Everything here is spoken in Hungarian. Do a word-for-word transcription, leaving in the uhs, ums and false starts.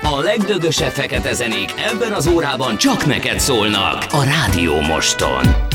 A legdögösebb fekete zenék ebben az órában csak neked szólnak a Rádió Moston.